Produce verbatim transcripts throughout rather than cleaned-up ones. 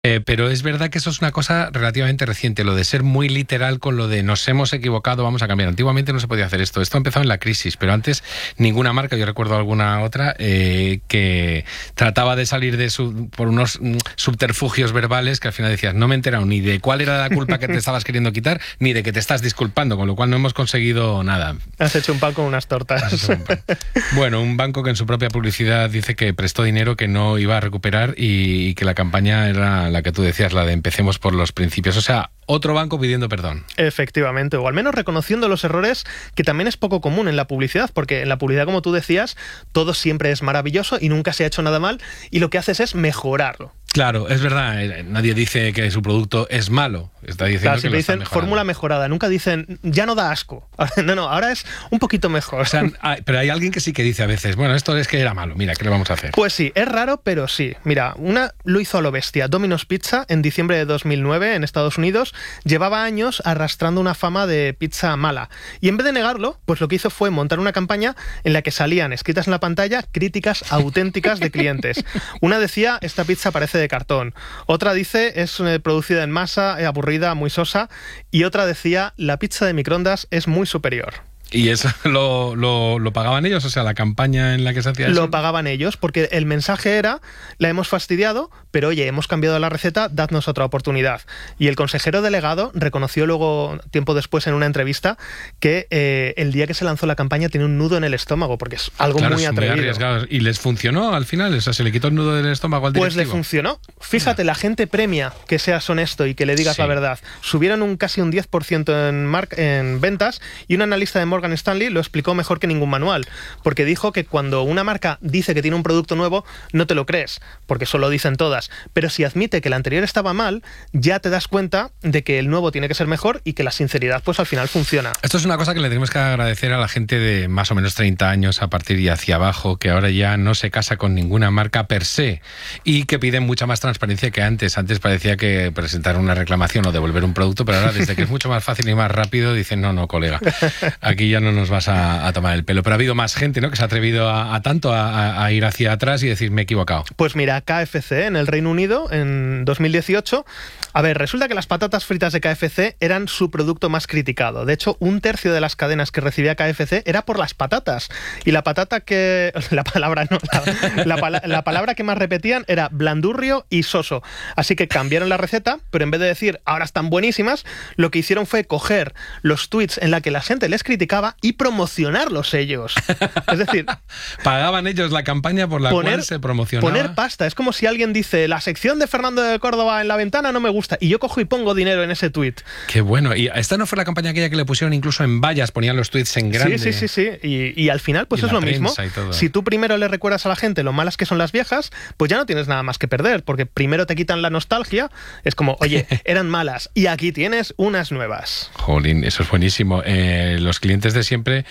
Eh, pero es verdad que eso es una cosa relativamente reciente, lo de ser muy literal con lo de nos hemos equivocado, vamos a cambiar. Antiguamente no se podía hacer esto. Esto ha empezado en la crisis, pero antes ninguna marca, yo recuerdo alguna otra, eh, que trataba de salir de su, por unos mm, subterfugios verbales que al final decías, no me he enterado ni de cuál era la culpa que te estabas queriendo quitar, ni de que te estás disculpando, con lo cual no hemos conseguido nada. Has hecho un pan con unas tortas. Un pan. Bueno, un banco que en su propia publicidad dice que prestó dinero que no iba a recuperar y, y que la campaña era la que tú decías, la de empecemos por los principios. O sea, otro banco pidiendo perdón. Efectivamente, o al menos reconociendo los errores, que también es poco común en la publicidad, porque en la publicidad, como tú decías, todo siempre es maravilloso y nunca se ha hecho nada mal, y lo que haces es mejorarlo. Claro, es verdad, nadie dice que su producto es malo, está diciendo claro, que siempre lo está dicen mejorando. Fórmula mejorada, nunca dicen ya no da asco. No, no, ahora es un poquito mejor. O sea, hay, pero hay alguien que sí que dice a veces, bueno, esto es que era malo, mira, ¿qué le vamos a hacer? Pues sí, es raro, pero sí. Mira, una lo hizo a lo bestia. Domino's Pizza, en diciembre de dos mil nueve, en Estados Unidos, llevaba años arrastrando una fama de pizza mala. Y en vez de negarlo, pues lo que hizo fue montar una campaña en la que salían escritas en la pantalla críticas auténticas de clientes. Una decía, esta pizza parece de cartón. Otra dice, es eh, producida en masa, eh, aburrida, muy sosa. Y otra decía, la pizza de microondas es muy superior. ¿Y eso lo, lo, lo pagaban ellos? O sea, la campaña en la que se hacía eso. Lo pagaban ellos, porque el mensaje era, la hemos fastidiado, pero oye, hemos cambiado la receta, dadnos otra oportunidad. Y el consejero delegado reconoció luego, tiempo después, en una entrevista, que eh, el día que se lanzó la campaña tenía un nudo en el estómago, porque es algo claro, muy es atrevido. Muy arriesgado. ¿Y les funcionó al final? O sea, ¿se le quitó el nudo del estómago al directivo? Pues le funcionó. Fíjate, la gente premia que seas honesto y que le digas sí. la verdad. Subieron un casi un diez por ciento en, mar en ventas, y un analista de Morgan Stanley lo explicó mejor que ningún manual, porque dijo que cuando una marca dice que tiene un producto nuevo, no te lo crees, porque eso lo dicen todas, pero si admite que el anterior estaba mal, ya te das cuenta de que el nuevo tiene que ser mejor y que la sinceridad pues al final funciona. Esto es una cosa que le tenemos que agradecer a la gente de más o menos treinta años a partir y hacia abajo, que ahora ya no se casa con ninguna marca per se y que piden mucha más transparencia que antes. Antes parecía que presentar una reclamación o devolver un producto, pero ahora desde que es mucho más fácil y más rápido dicen no, no, colega, aquí ya no nos vas a, a tomar el pelo. Pero ha habido más gente, ¿no?, que se ha atrevido a, a tanto a, a ir hacia atrás y decir me he equivocado. Pues mira, K F C en el Reino Unido en dos mil dieciocho, a ver, resulta que las patatas fritas de K F C eran su producto más criticado. De hecho, un tercio de las cadenas que recibía K F C era por las patatas. Y la patata que... la palabra no, la, la, pala, la palabra que más repetían era blandurrio y soso. Así que cambiaron la receta, pero en vez de decir ahora están buenísimas, lo que hicieron fue coger los tweets en la que la gente les criticaba y promocionarlos ellos. Es decir, pagaban ellos la campaña por la poner, cual se promocionaba. Poner pasta. Es como si alguien dice, la sección de Fernando de Córdoba en la ventana no me gusta, y yo cojo y pongo dinero en ese tweet. Qué bueno. Y esta no fue la campaña aquella que le pusieron incluso en vallas, ponían los tweets en grande. Sí, sí, sí, sí. Y, y al final pues es lo mismo. Si tú primero le recuerdas a la gente lo malas que son las viejas, pues ya no tienes nada más que perder, porque primero te quitan la nostalgia. Es como, oye, eran malas y aquí tienes unas nuevas. Jolín, eso es buenísimo. Eh, los clientes de siempre,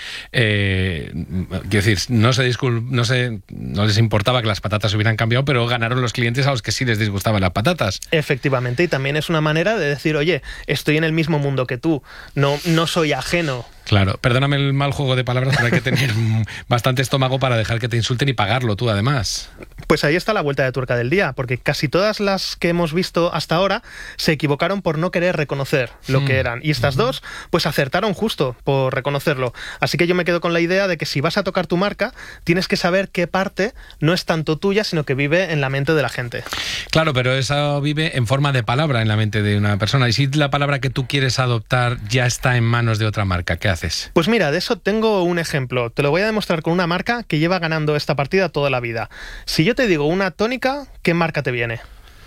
eh, quiero decir, no se discul no se no les importaba que las patatas hubieran cambiado, pero ganaron los clientes a los que sí les disgustaban las patatas. Efectivamente, y también es una manera de decir, oye, estoy en el mismo mundo que tú, no, no soy ajeno. Claro, perdóname el mal juego de palabras, pero hay que tener bastante estómago para dejar que te insulten y pagarlo tú, además. Pues ahí está la vuelta de tuerca del día, porque casi todas las que hemos visto hasta ahora se equivocaron por no querer reconocer lo mm. que eran. Y estas uh-huh. dos, pues acertaron justo por reconocerlo. Así que yo me quedo con la idea de que si vas a tocar tu marca, tienes que saber qué parte no es tanto tuya, sino que vive en la mente de la gente. Claro, pero eso vive en forma de palabra en la mente de una persona. Y si la palabra que tú quieres adoptar ya está en manos de otra marca, ¿qué haces? Pues mira, de eso tengo un ejemplo. Te lo voy a demostrar con una marca que lleva ganando esta partida toda la vida. Si yo te digo una tónica, ¿qué marca te viene?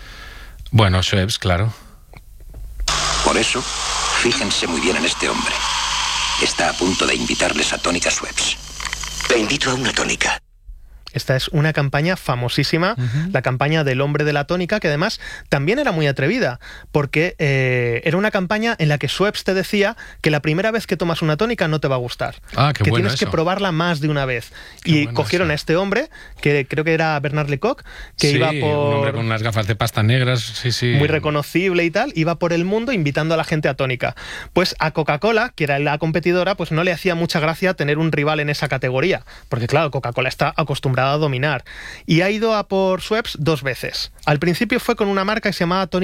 Bueno, Schweppes, claro. Por eso, fíjense muy bien en este hombre. Está a punto de invitarles a tónica Schweppes. Te invito a una tónica. Esta es una campaña famosísima, uh-huh. la campaña del hombre de la tónica, que además también era muy atrevida, porque eh, era una campaña en la que Schweppes te decía que la primera vez que tomas una tónica no te va a gustar. Ah, qué que bueno tienes eso. que probarla más de una vez. Qué y bueno cogieron eso. a este hombre, que creo que era Bernard Lecoq, que sí, iba por... un hombre con unas gafas de pasta negras, sí, sí. muy reconocible y tal, iba por el mundo invitando a la gente a tónica. Pues a Coca-Cola, que era la competidora, pues no le hacía mucha gracia tener un rival en esa categoría, porque claro, Coca-Cola está acostumbrada intentaba dominar. Y ha ido a por Schweppes dos veces. Al principio fue con una marca que se llamaba Tony